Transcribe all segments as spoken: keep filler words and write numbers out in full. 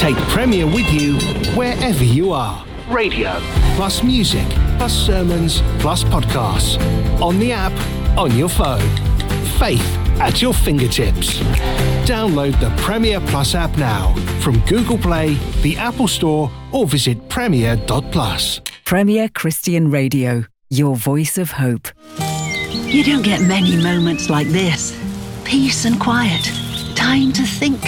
Take Premier with you wherever you are. Radio, plus music, plus sermons, plus podcasts. On the app, on your phone. Faith at your fingertips. Download the Premier Plus app now from Google Play, the Apple Store, or visit premier dot plus. Premier Christian Radio, your voice of hope. You don't get many moments like this. Peace and quiet. Time to think.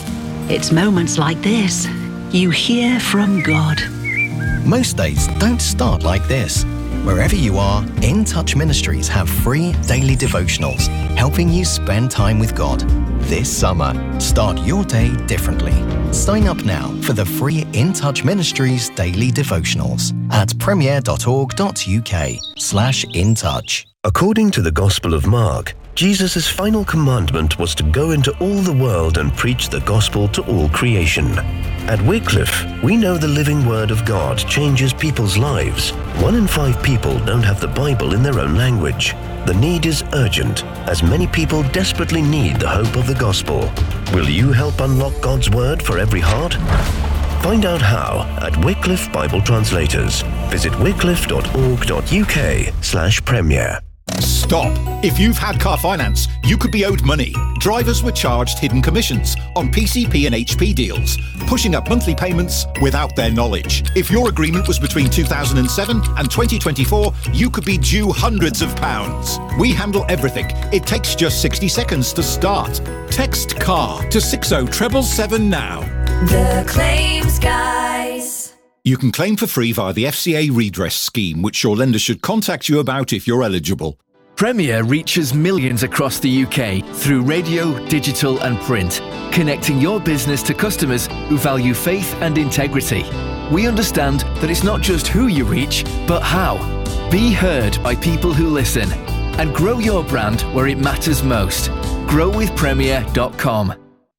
It's moments like this you hear from God. Most days don't start like this. Wherever you are, In Touch Ministries have free daily devotionals helping you spend time with God. This summer, start your day differently. Sign up now for the free In Touch Ministries daily devotionals at premier dot org dot uk slash in touch. According to the Gospel of Mark, Jesus' final commandment was to go into all the world and preach the gospel to all creation. At Wycliffe, we know the living word of God changes people's lives. One in five people don't have the Bible in their own language. The need is urgent, as many people desperately need the hope of the gospel. Will you help unlock God's word for every heart? Find out how at Wycliffe Bible Translators. Visit wycliffe dot org dot uk slash premier. Stop! If you've had car finance, you could be owed money. Drivers were charged hidden commissions on P C P and H P deals, pushing up monthly payments without their knowledge. If your agreement was between two thousand seven and twenty twenty-four, you could be due hundreds of pounds. We handle everything. It takes just sixty seconds to start. Text CAR to six oh seven seven now. The Claims Guys. You can claim for free via the F C A redress scheme, which your lender should contact you about if you're eligible. Premier reaches millions across the U K through radio, digital and print, connecting your business to customers who value faith and integrity. We understand that it's not just who you reach, but how. Be heard by people who listen and grow your brand where it matters most. grow with premier dot com.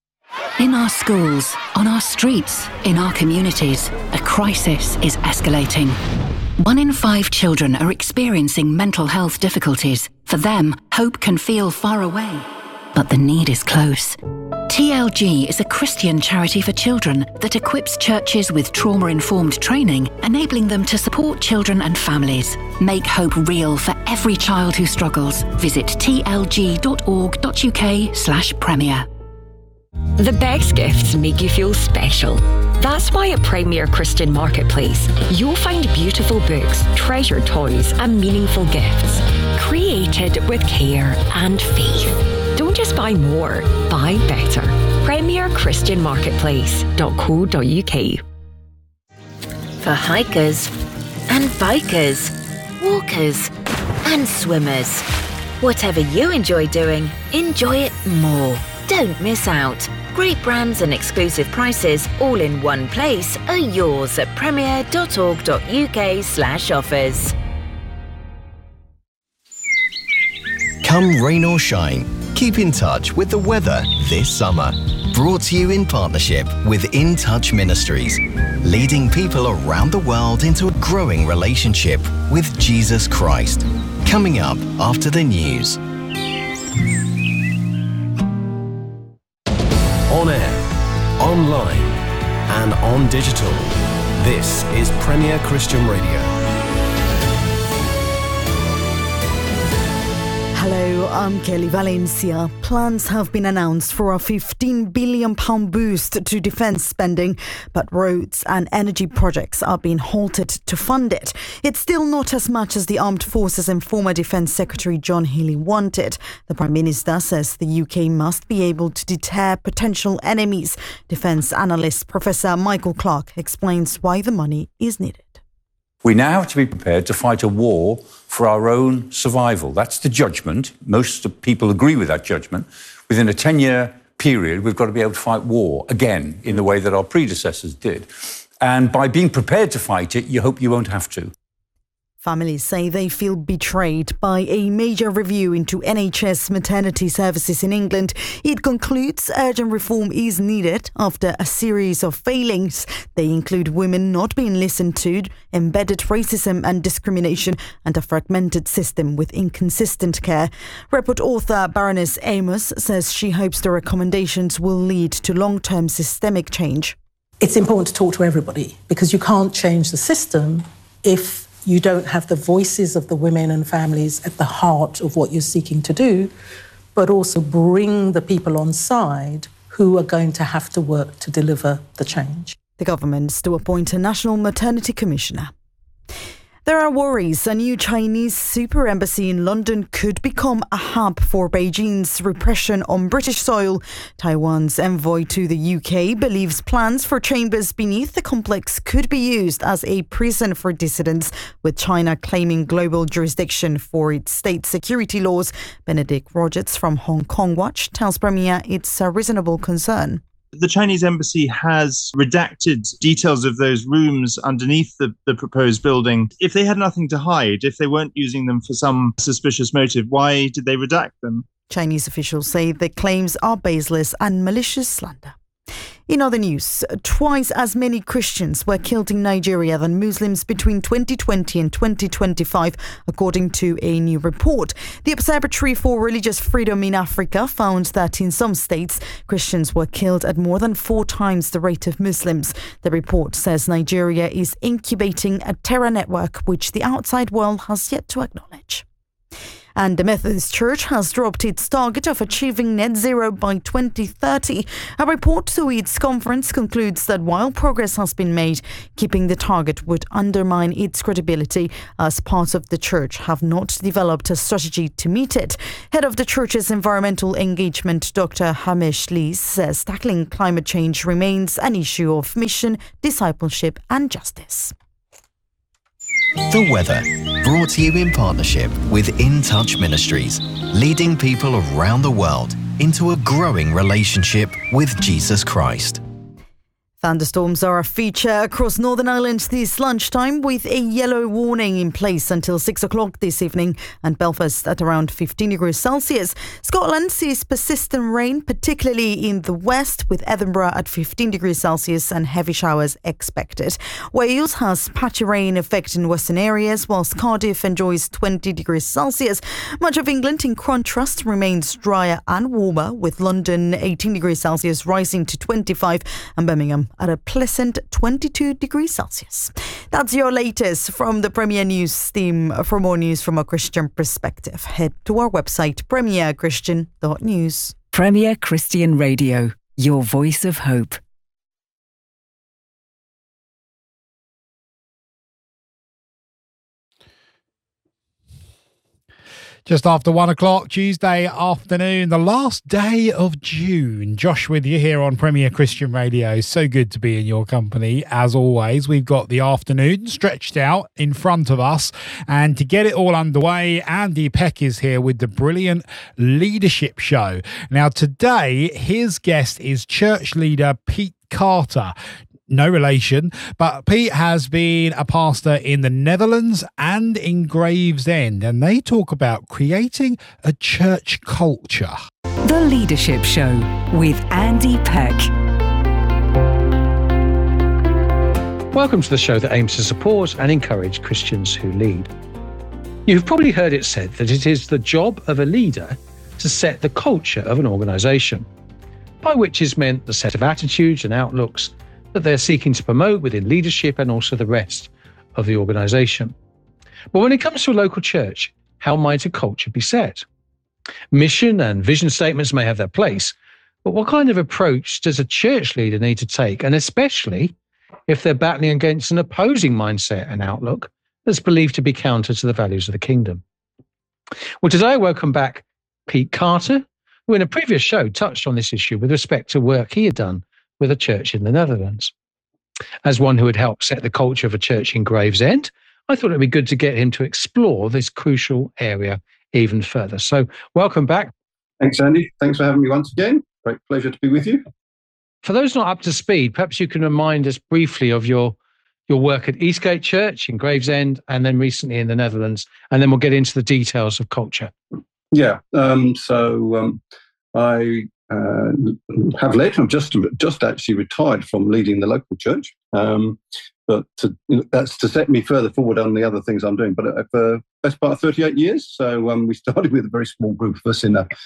In our schools, on our streets, in our communities, a crisis is escalating. One in five children are experiencing mental health difficulties. For them, hope can feel far away, but the need is close. T L G is a Christian charity for children that equips churches with trauma-informed training, enabling them to support children and families. Make hope real for every child who struggles. Visit t l g dot org dot uk slash premier. The best gifts make you feel special. That's why at Premier Christian Marketplace, you'll find beautiful books, treasured toys and meaningful gifts, created with care and faith. Don't just buy more, buy better. premier christian marketplace dot co dot uk. For hikers and bikers, walkers and swimmers, whatever you enjoy doing, enjoy it more. Don't miss out. Great brands and exclusive prices all in one place are yours at premier dot org dot uk slash offers. Come rain or shine, keep in touch with the weather this summer. Brought to you in partnership with In Touch Ministries, leading people around the world into a growing relationship with Jesus Christ. Coming up after the news. On air, online, and on digital. This is Premier Christian Radio. Hello, I'm Kelly Valencia. Plans have been announced for a fifteen billion pounds boost to defence spending, but roads and energy projects are being halted to fund it. It's still not as much as the Armed Forces and former Defence Secretary John Healey wanted. The Prime Minister says the U K must be able to deter potential enemies. Defence analyst Professor Michael Clark explains why the money is needed. We now have to be prepared to fight a war for our own survival. That's the judgment. Most people agree with that judgment. Within a ten-year period, we've got to be able to fight war again in the way that our predecessors did. And by being prepared to fight it, you hope you won't have to. Families say they feel betrayed by a major review into N H S maternity services in England. It concludes urgent reform is needed after a series of failings. They include women not being listened to, embedded racism and discrimination, and a fragmented system with inconsistent care. Report author Baroness Amos says she hopes the recommendations will lead to long-term systemic change. it's important to talk to everybody, because you can't change the system if you don't have the voices of the women and families at the heart of what you're seeking to do, but also bring the people on side who are going to have to work to deliver the change. The government's to appoint a national maternity commissioner. There are worries a new Chinese super embassy in London could become a hub for Beijing's repression on British soil. Taiwan's envoy to the U K believes plans for chambers beneath the complex could be used as a prison for dissidents, with China claiming global jurisdiction for its state security laws. Benedict Rogers from Hong Kong Watch tells Premier it's a reasonable concern. The Chinese embassy has redacted details of those rooms underneath the, the proposed building. If they had nothing to hide, if they weren't using them for some suspicious motive, why did they redact them? Chinese officials say the claims are baseless and malicious slander. In other news, twice as many Christians were killed in Nigeria than Muslims between twenty twenty and twenty twenty-five, according to a new report. The Observatory for Religious Freedom in Africa found that in some states, Christians were killed at more than four times the rate of Muslims. The report says Nigeria is incubating a terror network which the outside world has yet to acknowledge. And the Methodist Church has dropped its target of achieving net zero by twenty thirty. A report to its conference concludes that while progress has been made, keeping the target would undermine its credibility, as parts of the church have not developed a strategy to meet it. Head of the church's environmental engagement, Doctor Hamish Lee, says tackling climate change remains an issue of mission, discipleship and justice. The weather, brought to you in partnership with In Touch Ministries, leading people around the world into a growing relationship with Jesus Christ. Thunderstorms are a feature across Northern Ireland this lunchtime, with a yellow warning in place until six o'clock this evening, and Belfast at around fifteen degrees Celsius. Scotland sees persistent rain, particularly in the west, with Edinburgh at fifteen degrees Celsius and heavy showers expected. Wales has patchy rain affecting western areas, whilst Cardiff enjoys twenty degrees Celsius. Much of England, in contrast, remains drier and warmer, with London eighteen degrees Celsius rising to twenty-five and Birmingham at a pleasant twenty-two degrees Celsius. That's your latest from the Premier News team. For more news from a Christian perspective, head to our website, premier christian dot news. Premier Christian Radio, your voice of hope. Just after one o'clock, Tuesday afternoon, the last day of June. Josh with you here on Premier Christian Radio. So good to be in your company. As always, we've got the afternoon stretched out in front of us. And to get it all underway, Andy Peck is here with the brilliant Leadership Show. Now, today, his guest is church leader Pete Carter. No relation, but Pete has been a pastor in the Netherlands and in Gravesend, and they talk about creating a church culture. The Leadership Show with Andy Peck. Welcome to the show that aims to support and encourage Christians who lead. You've probably heard it said that it is the job of a leader to set the culture of an organisation, by which is meant the set of attitudes and outlooks that they're seeking to promote within leadership and also the rest of the organisation. But when it comes to a local church, how might a culture be set? Mission and vision statements may have their place, but what kind of approach does a church leader need to take, and especially if they're battling against an opposing mindset and outlook that's believed to be counter to the values of the kingdom? Well, today I welcome back Pete Carter, who in a previous show touched on this issue with respect to work he had done with a church in the Netherlands. As one who had helped set the culture of a church in Gravesend, I thought it'd be good to get him to explore this crucial area even further. So welcome back. Thanks, Andy. Thanks for having me once again. Great pleasure to be with you. For those not up to speed, perhaps you can remind us briefly of your, your work at Eastgate Church in Gravesend and then recently in the Netherlands, and then we'll get into the details of culture. Yeah, um, so um, I Uh, have led. I'm just just actually retired from leading the local church, um, but to, that's to set me further forward on the other things I'm doing. But for the best part of thirty-eight years, so um, we started with a very small group of us in a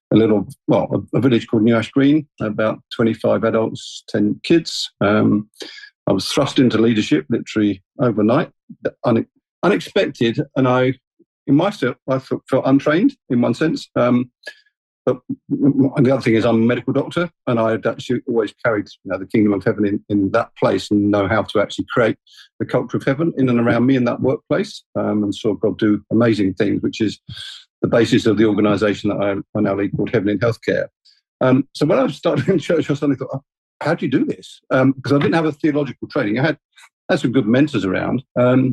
a little, well, a, a village called New Ash Green, about twenty-five adults, ten kids. Um, I was thrust into leadership literally overnight, une- unexpected, and I, in myself, I felt, felt untrained in one sense. Um, but the other thing is, I'm a medical doctor, and I'd actually always carried, you know, the kingdom of heaven in, in that place, and know how to actually create the culture of heaven in and around me in that workplace, um, and saw God do amazing things, which is the basis of the organisation that I, I now lead, called Heaven in Healthcare. Um, so when I started in church, I suddenly thought, oh, how do you do this? Um, because I didn't have a theological training. I had, had some good mentors around. Um,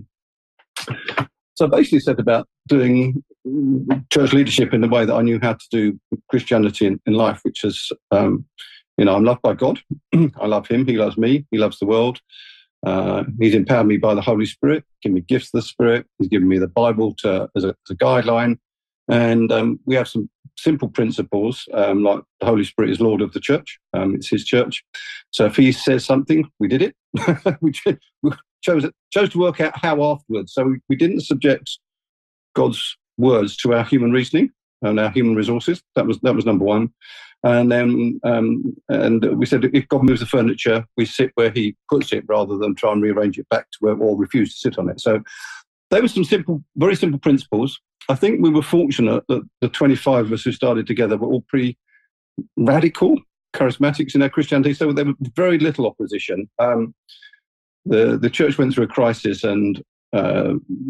so I basically set about doing church leadership in the way that I knew how to do Christianity in, in life, which is, um, you know, I'm loved by God. I love him. He loves me. He loves the world. Uh, he's empowered me by the Holy Spirit, given me gifts of the Spirit. He's given me the Bible to, as, a, as a guideline. And um, we have some simple principles, um, like the Holy Spirit is Lord of the church. Um, it's his church. So if he says something, we did it. we chose, chose to work out how afterwards. So we, we didn't subject God's words to our human reasoning and our human resources. That was that was number one. And then um, and we said, if God moves the furniture, we sit where he puts it rather than try and rearrange it back to where, or refuse to sit on it. So they were some simple, very simple principles. I think we were fortunate that the twenty-five of us who started together were all pretty radical, charismatics in their Christianity, so there was very little opposition. Um, the, the church went through a crisis, and uh,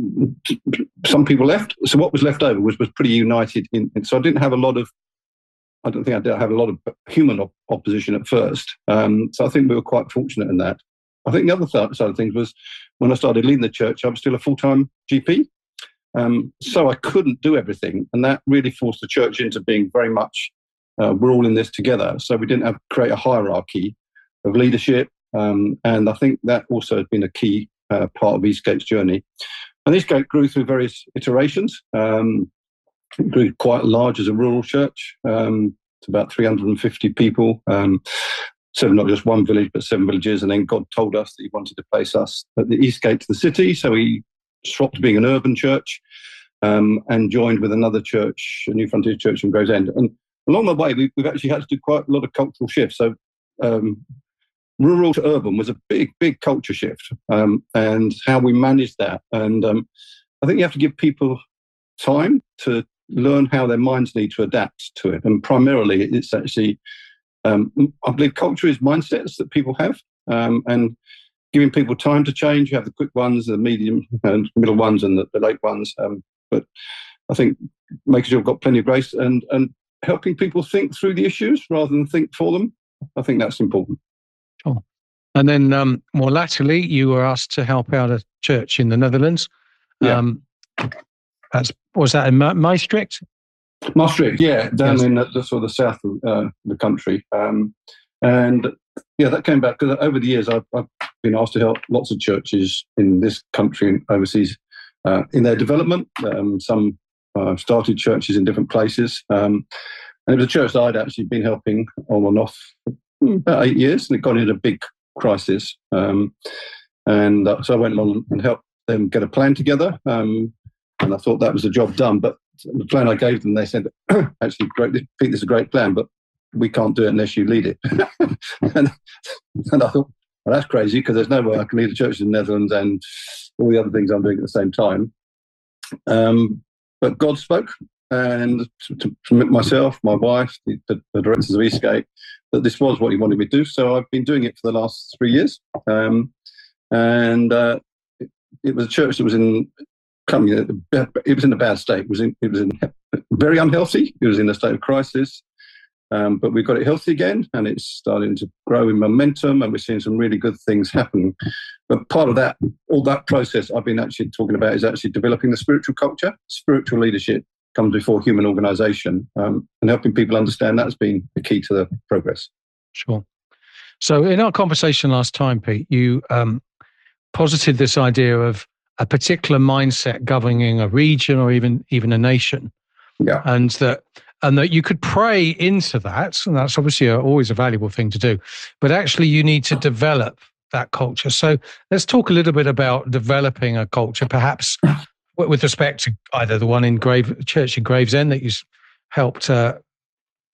some people left. So what was left over was, was pretty united. In, so I didn't have a lot of, I don't think I did have a lot of human op- opposition at first. Um, so I think we were quite fortunate in that. I think the other th- side of things was, when I started leading the church, I was still a full-time G P. Um, so I couldn't do everything. And that really forced the church into being very much, uh, we're all in this together. So we didn't have to create a hierarchy of leadership. Um, and I think that also has been a key uh, part of Eastgate's journey. And Eastgate grew through various iterations. Um, it grew quite large as a rural church. Um, it's about three hundred fifty people. Um, So not just one village, but seven villages. And then God told us that he wanted to place us at the east gate to the city. So he swapped being an urban church um, and joined with another church, a New Frontier Church in Gravesend. And along the way, we, we've actually had to do quite a lot of cultural shifts. So um, rural to urban was a big, big culture shift, um, and how we managed that. And um, I think you have to give people time to learn how their minds need to adapt to it. And primarily, it's actually... Um, I believe culture is mindsets that people have, um, and giving people time to change. You have the quick ones, the medium and middle ones, and the, the late ones. Um, but I think making sure you've got plenty of grace and, and helping people think through the issues rather than think for them, I think that's important. Sure. And then um, more latterly, you were asked to help out a church in the Netherlands. Yeah. Um, that's, was that in Ma- Maastricht? Maastricht, yeah, down Yes. in the, the sort of south of uh, the country. Um, and yeah, that came back because over the years I've, I've been asked to help lots of churches in this country and overseas uh, in their development. Um, some uh, started churches in different places. Um, and it was a church that I'd actually been helping on and off for about eight years, and it got into a big crisis. Um, and uh, so I went along and helped them get a plan together. Um, and I thought that was the job done. But the plan I gave them, they said, actually, great, Pete, this is a great plan, but we can't do it unless you lead it. and, and I thought, well, that's crazy, because there's no way I can lead a church in the Netherlands and all the other things I'm doing at the same time. Um, but God spoke, and to, to myself, my wife, the, the, the directors of Eastgate, that this was what he wanted me to do. So I've been doing it for the last three years. Um, and uh, it, it was a church that was in... Coming, it was in a bad state. It was in, it was in very unhealthy. It was in a state of crisis, um, but we got it healthy again, and it's starting to grow in momentum, and we're seeing some really good things happen. But part of that, all that process I've been actually talking about, is actually developing the spiritual culture. Spiritual leadership comes before human organisation, um, and helping people understand that's been the key to the progress. Sure. So in our conversation last time, Pete, you um, posited this idea of a particular mindset governing a region or even even a nation, yeah, and that and that you could pray into that, and that's obviously a, always a valuable thing to do. But actually, you need to develop that culture. So let's talk a little bit about developing a culture, perhaps with respect to either the one in Grave Church in Gravesend that you helped uh,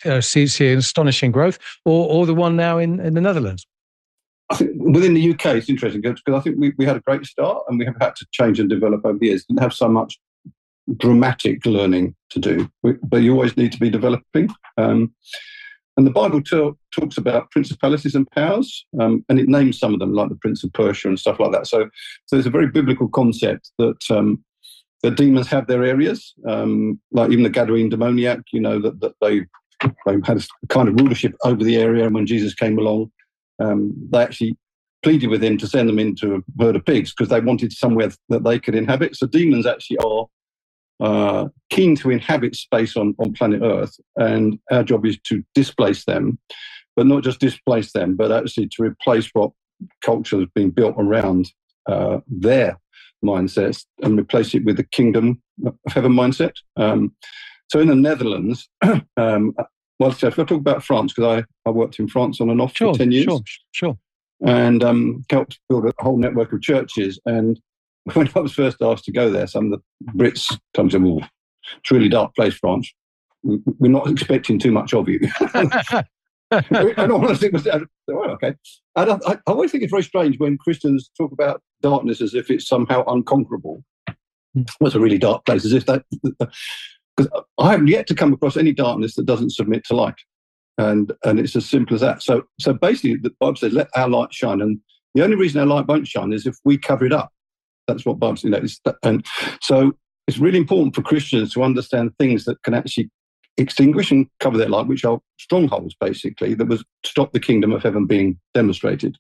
uh, see, see astonishing growth, or, or the one now in, in the Netherlands? I think within the U K, it's interesting because I think we, we had a great start and we have had to change and develop over the years. Didn't have so much dramatic learning to do, but you always need to be developing. Um, and the Bible t- talks about principalities and powers, um, and it names some of them, like the Prince of Persia and stuff like that. So, so there's a very biblical concept that um, the demons have their areas, um, like even the Gadarene demoniac, you know, that, that they, they had a kind of rulership over the area, and when Jesus came along, Um, they actually pleaded with him to send them into a herd of pigs because they wanted somewhere that they could inhabit. So demons actually are uh, keen to inhabit space on, on planet Earth, and our job is to displace them, but not just displace them, but actually to replace what culture has been built around uh, their mindsets and replace it with the kingdom of heaven mindset. Um, so in the Netherlands, um, well, so if I talk about France, because I, I worked in France on and off sure, for ten years. Sure, sure. And um, helped build a whole network of churches. And when I was first asked to go there, some of the Brits told me, well, it's a really dark place, France. We're not expecting too much of you. And all I think was, well, okay. And I, I always think it's very strange when Christians talk about darkness as if it's somehow unconquerable. Mm. Well, it's a really dark place, as if that... Because I haven't yet to come across any darkness that doesn't submit to light. And and it's as simple as that. So so basically, the Bible says, let our light shine. And the only reason our light won't shine is if we cover it up. That's what Bible says. You know, it's that, and so it's really important for Christians to understand things that can actually extinguish and cover their light, which are strongholds, basically, that was stop the kingdom of heaven being demonstrated.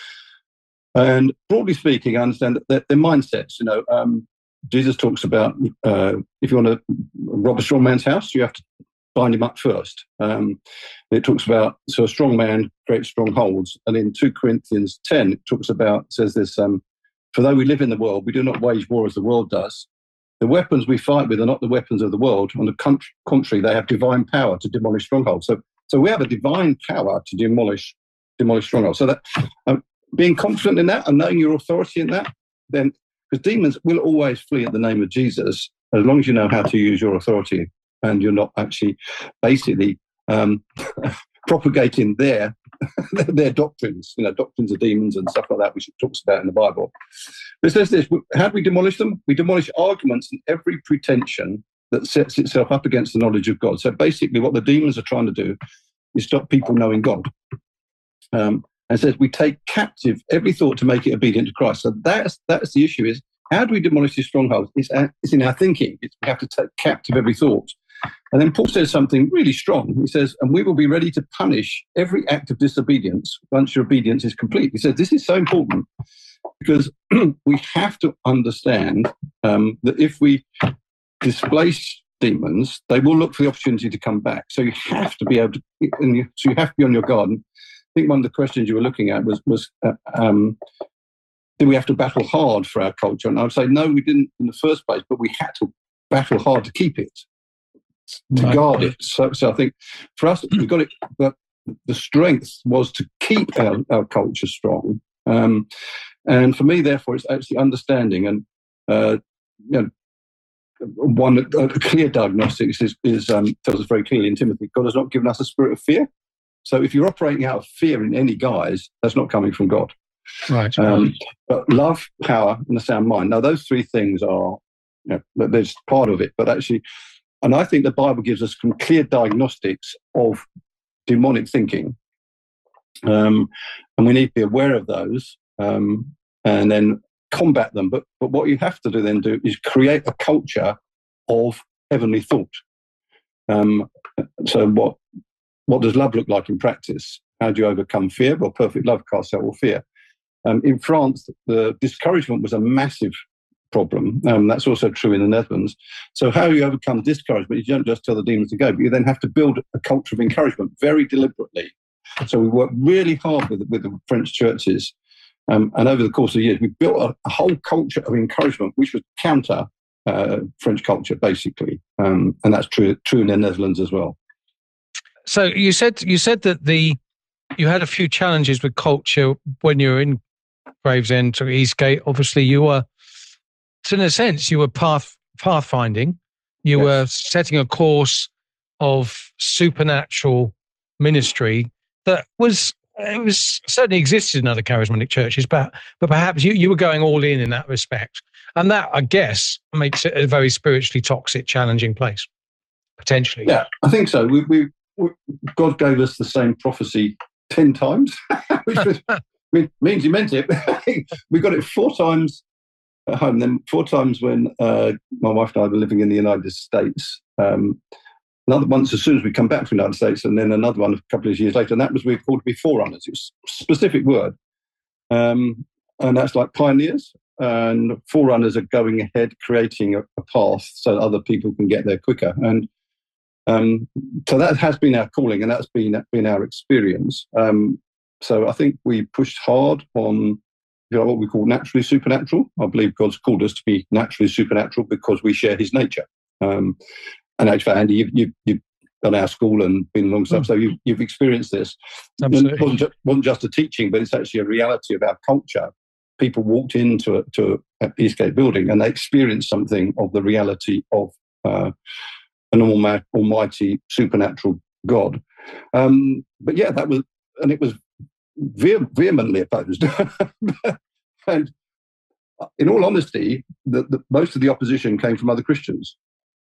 And broadly speaking, I understand that their, their mindsets, you know, um, Jesus talks about uh, if you want to rob a strong man's house, you have to bind him up first. Um, it talks about, so a strong man creates strongholds. And in Second Corinthians ten, it talks about, it says this, um, for though we live in the world, we do not wage war as the world does. The weapons we fight with are not the weapons of the world. On the contrary, they have divine power to demolish strongholds. So, so we have a divine power to demolish demolish strongholds. So that um, being confident in that and knowing your authority in that, then because demons will always flee at the name of Jesus as long as you know how to use your authority and you're not actually basically um, propagating their their doctrines, you know, doctrines of demons and stuff like that, which it talks about in the Bible. But it says this, how do we demolish them? We demolish arguments and every pretension that sets itself up against the knowledge of God. So basically what the demons are trying to do is stop people knowing God. Um, and it says we take captive every thought to make it obedient to Christ. So that's that's the issue, is how do we demolish these strongholds? It's, it's in our thinking. It's, we have to take captive every thought. And then Paul says something really strong. He says, and we will be ready to punish every act of disobedience once your obedience is complete. He says this is so important because we have to understand um, that if we displace demons, they will look for the opportunity to come back. So you have to be able to, and you, so you have to be on your guard. And I think one of the questions you were looking at was, was uh, um, did we have to battle hard for our culture? And I would say, no, we didn't in the first place, but we had to battle hard to keep it, to right. guard it. So, so I think for us, we got it, but the strength was to keep our, our culture strong. Um, and for me, therefore, it's actually understanding and, uh, you know, one a clear diagnostics is, is um, tells us very clearly in Timothy, God has not given us a spirit of fear. So if you're operating out of fear in any guise, that's not coming from God. Right. Um, but love, power, and a sound mind. Now, those three things are, you know, there's part of it, but actually, and I think the Bible gives us some clear diagnostics of demonic thinking. Um, and we need to be aware of those um, and then combat them. But but what you have to do then do is create a culture of heavenly thought. Um, so what what does love look like in practice? How do you overcome fear? Well, perfect love casts out all fear. Um, in France, the discouragement was a massive problem. Um, that's also true in the Netherlands. So how you overcome discouragement, you don't just tell the demons to go, but you then have to build a culture of encouragement very deliberately. So we work really hard with, with the French churches. Um, and over the course of years, we built a, a whole culture of encouragement, which was counter uh, French culture, basically. Um, and that's true true in the Netherlands as well. So you said you said that the you had a few challenges with culture when you were in Gravesend or Eastgate. Obviously, you were, in a sense, you were path pathfinding. You yes. were setting a course of supernatural ministry that was, it was certainly existed in other charismatic churches, but, but perhaps you, you were going all in in that respect. And that, I guess, makes it a very spiritually toxic, challenging place, potentially. Yeah, I think so. We, we, we God gave us the same prophecy ten times, which was, means he meant it. We got it four times at home, then four times when uh, my wife and I were living in the United States. Um, another once as soon as we come back from the United States, and then another one a couple of years later. And that was, we were called to be forerunners. It was a specific word. Um, and that's like pioneers. And forerunners are going ahead, creating a, a path so that other people can get there quicker. And um, so that has been our calling, and that's been, been our experience. Um, so I think we pushed hard on, you know, what we call naturally supernatural. I believe God's called us to be naturally supernatural because we share his nature. Um, and actually, Andy, you've, you've, you've done our school and been along stuff, mm. so you've, you've experienced this. Absolutely. It wasn't just, wasn't just a teaching, but it's actually a reality of our culture. People walked into a, to a Eastgate building and they experienced something of the reality of uh, an almighty, almighty supernatural God. Um, but yeah, that was, and it was ve- vehemently opposed. And in all honesty, the, the, most of the opposition came from other Christians.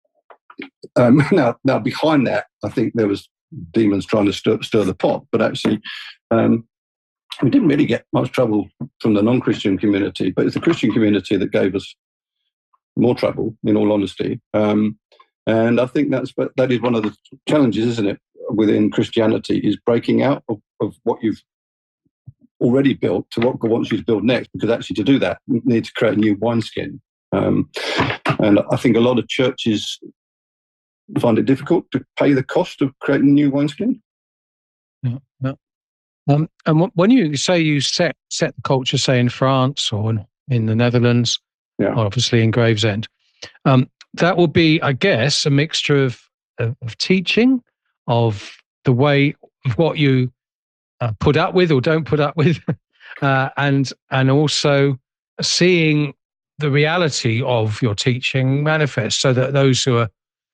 Um, now, now behind that, I think there was demons trying to stir, stir the pot, but actually, um, we didn't really get much trouble from the non-Christian community, but it's the Christian community that gave us more trouble, in all honesty. Um, and I think that's that is one of the challenges, isn't it, within Christianity, is breaking out of, of what you've already built to what God wants you to build next, because actually to do that, you need to create a new wineskin. Um, and I think a lot of churches find it difficult to pay the cost of creating a new wineskin. Yeah, yeah. Um, and w- when you say you set set the culture, say in France or in, in the Netherlands, yeah. or obviously in Gravesend, um, that will be, I guess, a mixture of, of, of teaching, of the way of what you uh, put up with or don't put up with, uh, and and also seeing the reality of your teaching manifest, so that those who are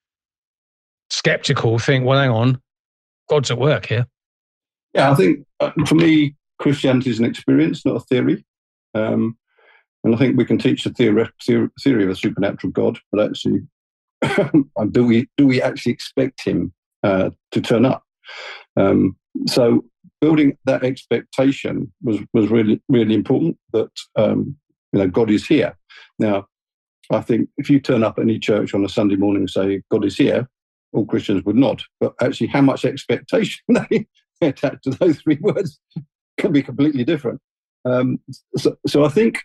skeptical think, well, hang on, God's at work here. Yeah, I think uh, for me, Christianity is an experience, not a theory. Um, and I think we can teach the theory, theory of a supernatural God, but actually, do we do we actually expect him uh, to turn up? Um, so building that expectation was was really really important. That um, you know, God is here. Now, I think if you turn up at any church on a Sunday morning and say God is here, all Christians would nod. But actually, how much expectation they attached to those three words can be completely different. Um, so, so I think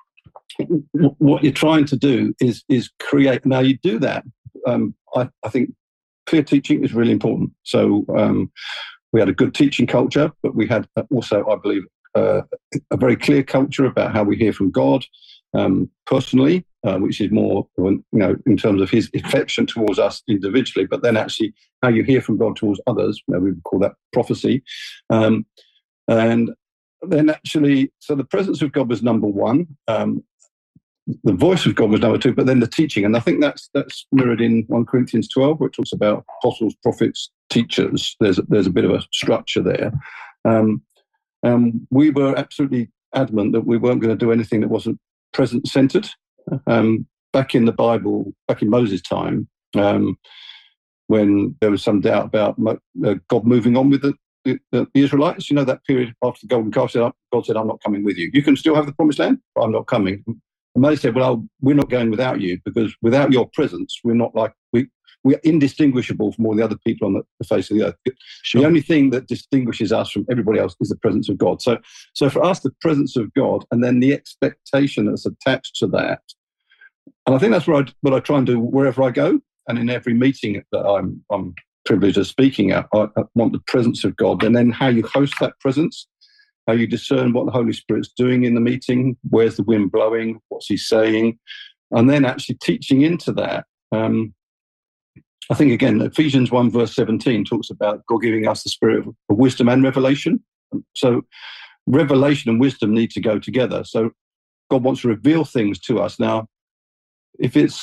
what you're trying to do is is create. Now you do that. Um, I, I think clear teaching is really important. So um, we had a good teaching culture, but we had also, I believe, uh, a very clear culture about how we hear from God um, personally, uh, which is more, you know, in terms of his affection towards us individually, but then actually how you hear from God towards others. You know, we would call that prophecy. Um, and then actually, so the presence of God was number one. Um, the voice of God was number two, but then the teaching. And I think that's that's mirrored in First Corinthians twelve, where it talks about apostles, prophets, teachers. There's a, there's a bit of a structure there. Um, um, we were absolutely adamant that we weren't going to do anything that wasn't present-centered. Um, back in the Bible, back in Moses' time, um, when there was some doubt about uh, God moving on with the, the, the Israelites, you know, that period after the golden calf, said, God said, I'm not coming with you. You can still have the promised land, but I'm not coming. And they said, well, we're not going without you, because without your presence, we're not like, we, we're indistinguishable from all the other people on the, the face of the earth. Sure. The only thing that distinguishes us from everybody else is the presence of God. So, so for us, the presence of God, and then the expectation that's attached to that. And I think that's what I, what I try and do wherever I go, and in every meeting that I'm, I'm privileged of speaking at. I, I want the presence of God, and then how you host that presence, how you discern what the Holy Spirit's doing in the meeting, where's the wind blowing, what's he saying, and then actually teaching into that. Um, I think, again, Ephesians one verse seventeen talks about God giving us the spirit of wisdom and revelation. So revelation and wisdom need to go together. So God wants to reveal things to us. Now, if it's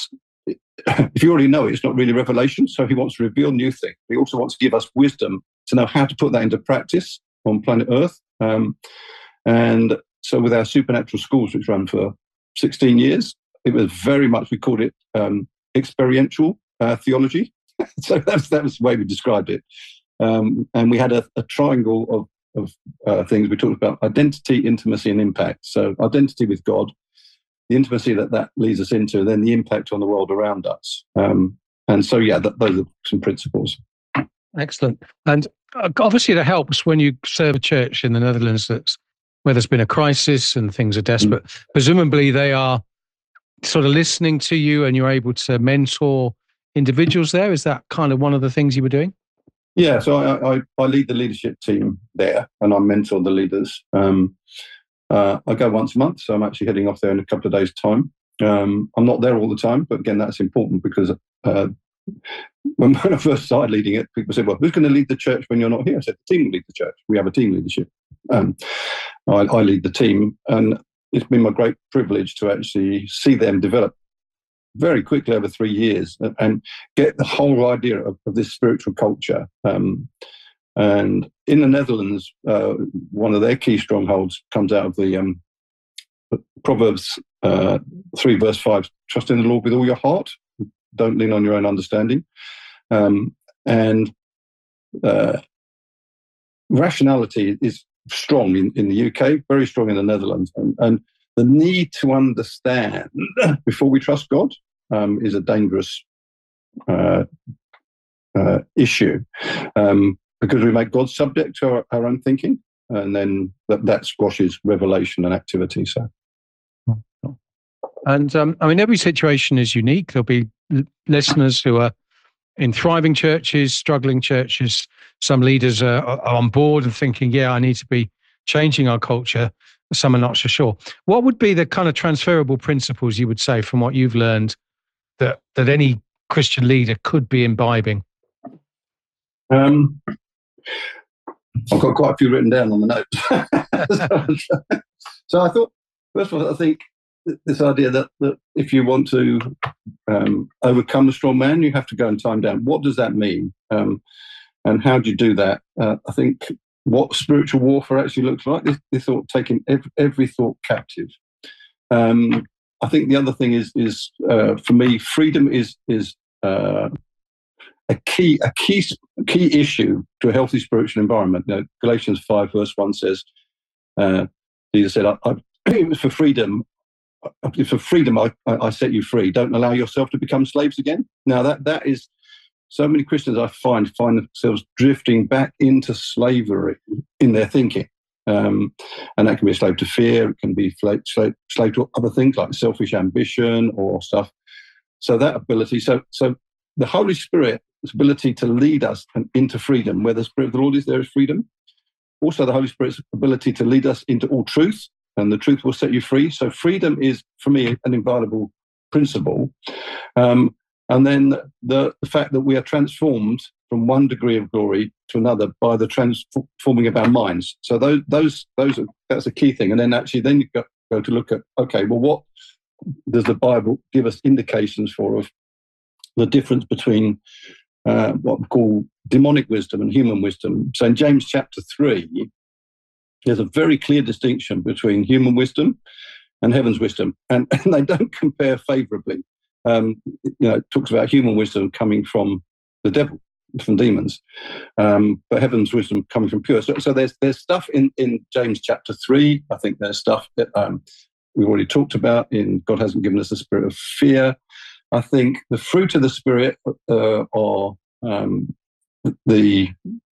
if you already know it, it's not really revelation. So he wants to reveal new things. He also wants to give us wisdom to know how to put that into practice on planet Earth. Um, and so with our supernatural schools, which run for sixteen years, it was very much, we called it um, experiential uh, theology. So that's, that was the way we described it. Um, and we had a, a triangle of, of uh, things. We talked about identity, intimacy, and impact. So identity with God, the intimacy that that leads us into, then the impact on the world around us. Um, and so, yeah, that, those are some principles. Excellent. And obviously that helps when you serve a church in the Netherlands that's where there's been a crisis and things are desperate. Mm. Presumably they are sort of listening to you and you're able to mentor individuals there. Is that kind of one of the things you were doing? Yeah, so I, I, I lead the leadership team there and I mentor the leaders. Um, uh, I go once a month, so I'm actually heading off there in a couple of days' time. Um, I'm not there all the time, but again, that's important because uh, when, when I first started leading it, people said, well, who's going to lead the church when you're not here? I said, the team will lead the church. We have a team leadership. Um, I, I lead the team, and it's been my great privilege to actually see them develop very quickly over three years and, and get the whole idea of, of this spiritual culture. Um, and in the Netherlands, uh, one of their key strongholds comes out of the um, Proverbs uh, three, verse five, trust in the Lord with all your heart, don't lean on your own understanding. Um, and uh, rationality is strong in, in the U K, very strong in the Netherlands. And, and the need to understand before we trust God um, is a dangerous uh, uh, issue um, because we make God subject to our, our own thinking, and then that, that squashes revelation and activity. So, and um, I mean, every situation is unique. There'll be l- listeners who are in thriving churches, struggling churches. Some leaders are, are on board and thinking, "Yeah, I need to be changing our culture." Some are not so sure. What would be the kind of transferable principles you would say from what you've learned that that any Christian leader could be imbibing? Um, I've got quite a few written down on the notes. so, so I thought, first of all, I think this idea that, that if you want to um, overcome the strong man, you have to go and time down. What does that mean? Um, and how do you do that? Uh, I think what spiritual warfare actually looks like, this, this thought, taking every, every thought captive. Um, I think the other thing is, is uh, for me, freedom is is uh, a key a key key issue to a healthy spiritual environment. You know, Galatians five verse one says, uh, Jesus said, I, I, "It was for freedom. For freedom, I, I set you free. Don't allow yourself to become slaves again." Now that that is. So many Christians I find find themselves drifting back into slavery in their thinking. Um, and that can be a slave to fear. It can be slave, slave, slave to other things like selfish ambition or stuff. So that ability, so so the Holy Spirit's ability to lead us into freedom, where the Spirit of the Lord is, there is freedom. Also the Holy Spirit's ability to lead us into all truth, and the truth will set you free. So freedom is, for me, an inviolable principle. Um, And then the, the fact that we are transformed from one degree of glory to another by the transforming of our minds. So those, those, those are, that's a key thing. And then actually, then you go, go to look at, okay, well, what does the Bible give us indications for of the difference between uh, what we call demonic wisdom and human wisdom? So in James chapter three, there's a very clear distinction between human wisdom and heaven's wisdom, and, and they don't compare favorably. Um, you know, it talks about human wisdom coming from the devil, from demons, um, but heaven's wisdom coming from pure. So, so there's there's stuff in, in James chapter three. I think there's stuff that um, we already talked about in God hasn't given us a spirit of fear. I think the fruit of the Spirit uh, are um, the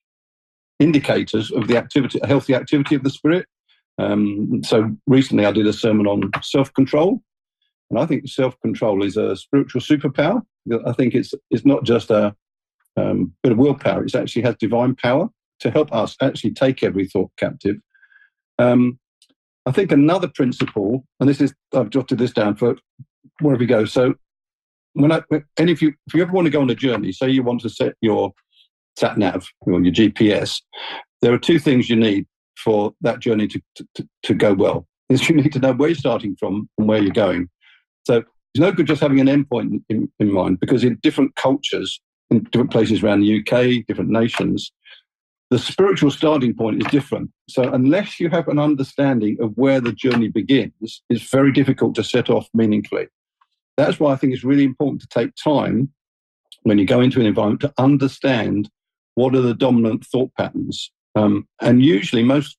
indicators of the activity, a healthy activity of the Spirit. Um, so recently I did a sermon on self-control. And I think self-control is a spiritual superpower. I think it's it's not just a um, bit of willpower. It actually has divine power to help us actually take every thought captive. Um, I think another principle, and this is, I've jotted this down for wherever you go. So when I, and if you, if you ever want to go on a journey, say you want to set your sat nav or your G P S, there are two things you need for that journey to, to, to go well. Is you need to know where you're starting from and where you're going. So it's no good just having an endpoint in, in mind, because in different cultures, in different places around the U K, different nations, the spiritual starting point is different. So unless you have an understanding of where the journey begins, it's very difficult to set off meaningfully. That's why I think it's really important to take time when you go into an environment to understand what are the dominant thought patterns. Um, and usually most,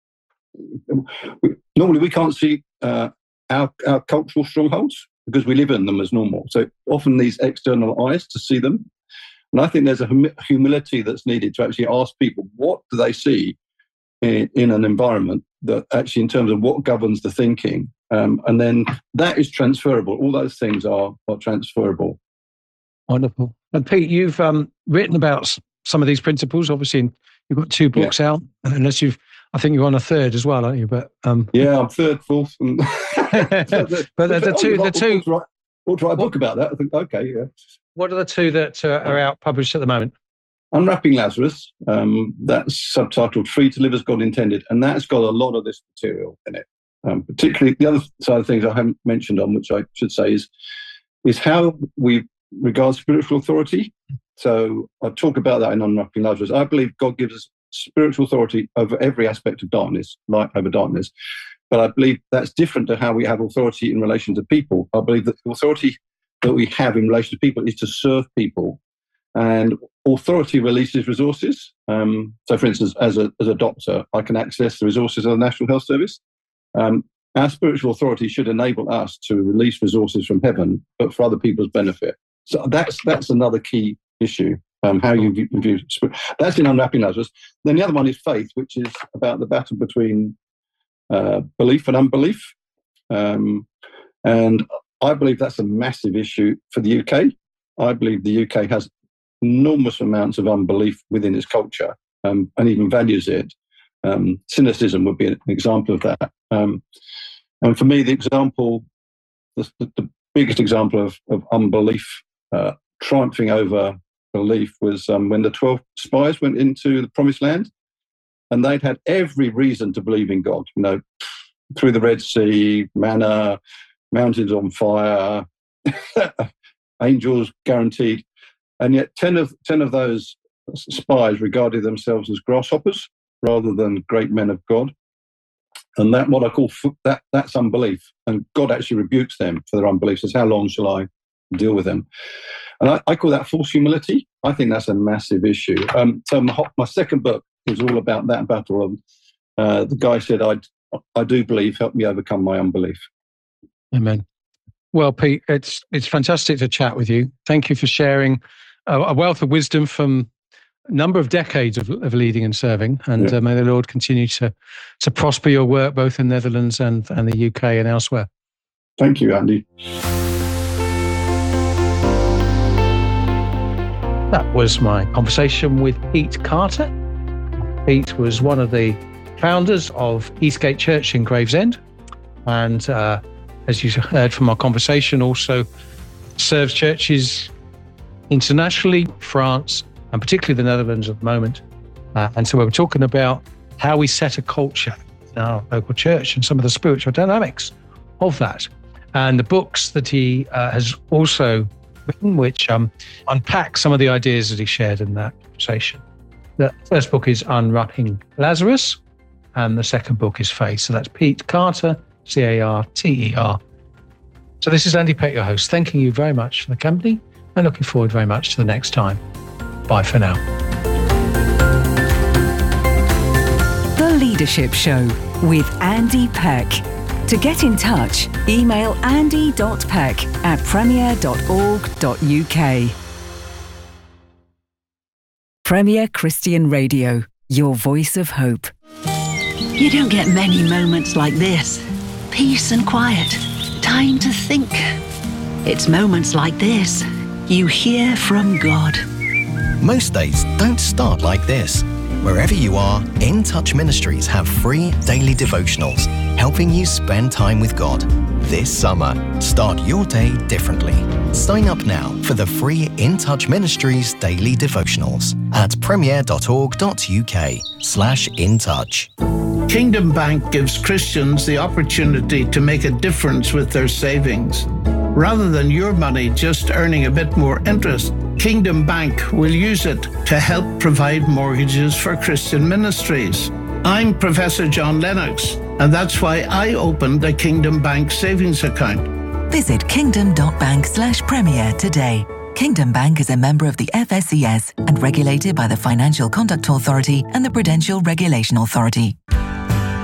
normally we can't see uh, our, our cultural strongholds because we live in them as normal. So often these external eyes to see them. And I think there's a hum- humility that's needed to actually ask people, what do they see in, in an environment that actually in terms of what governs the thinking? Um, and then that is transferable. All those things are, are transferable. Wonderful. And Pete, you've um, written about some of these principles. Obviously, you've got two books yeah. out, unless you've, I think you're on a third as well, aren't you? But um, yeah, I'm third, fourth. And but the, the two, the two. We'll, we'll write a book about that. I think, okay, yeah. What are the two that uh, are out published at the moment? Unwrapping Lazarus. Um, that's subtitled "Free to Live as God Intended," and that's got a lot of this material in it. Um, particularly, the other side of things I haven't mentioned on, which I should say, is is how we regard spiritual authority. So I talk about that in Unwrapping Lazarus. I believe God gives us spiritual authority over every aspect of darkness, light over darkness. But I believe that's different to how we have authority in relation to people. I believe that the authority that we have in relation to people is to serve people. And authority releases resources. Um, so, for instance, as a, as a doctor, I can access the resources of the National Health Service. Um, our spiritual authority should enable us to release resources from heaven, but for other people's benefit. So that's that's another key issue, um, how you view, view spirit. That's in Unwrapping Lazarus. Then the other one is faith, which is about the battle between uh, belief and unbelief. Um, and I believe that's a massive issue for the U K. I believe the U K has enormous amounts of unbelief within its culture um, and even values it. Um, cynicism would be an example of that. Um, and for me, the example, the, the biggest example of, of unbelief uh, triumphing over belief was um, when the twelve spies went into the Promised Land, and they'd had every reason to believe in God. You know, through the Red Sea, manna, mountains on fire, angels guaranteed. And yet ten of, ten of those spies regarded themselves as grasshoppers rather than great men of God. And that, what I call, that that's unbelief. And God actually rebukes them for their unbelief. Says, how long shall I deal with them? And I, I call that false humility. I think that's a massive issue. Um, so my, my second book is all about that battle. Of, uh, the guy said, I, I do believe, help me overcome my unbelief. Amen. Well, Pete, it's it's fantastic to chat with you. Thank you for sharing a, a wealth of wisdom from a number of decades of, of leading and serving. And yeah. uh, may the Lord continue to to prosper your work both in the Netherlands and, and the U K and elsewhere. Thank you, Andy. That was my conversation with Pete Carter. Pete was one of the founders of Eastgate Church in Gravesend. And uh, as you heard from our conversation, also serves churches internationally, France, and particularly the Netherlands at the moment. Uh, and so we were talking about how we set a culture in our local church and some of the spiritual dynamics of that. And the books that he uh, has also written, which um, unpack some of the ideas that he shared in that conversation. The first book is Unwrapping Lazarus, and the second book is Faith. So that's Pete Carter, C A R T E R. So this is Andy Peck, your host, thanking you very much for the company and looking forward very much to the next time. Bye for now. The Leadership Show with Andy Peck. To get in touch, email andy dot peck at premier dot org dot u k. Premier Christian Radio, your voice of hope. You don't get many moments like this. Peace and quiet. Time to think. It's moments like this you hear from God. Most days don't start like this. Wherever you are, In Touch Ministries have free daily devotionals, helping you spend time with God. This summer, start your day differently. Sign up now for the free In Touch Ministries daily devotionals at premier dot org dot u k slash in touch. Kingdom Bank gives Christians the opportunity to make a difference with their savings. Rather than your money just earning a bit more interest, Kingdom Bank will use it to help provide mortgages for Christian ministries. I'm Professor John Lennox, and that's why I opened a Kingdom Bank savings account. Visit kingdom.bank slash premier today. Kingdom Bank is a member of the F S C S and regulated by the Financial Conduct Authority and the Prudential Regulation Authority.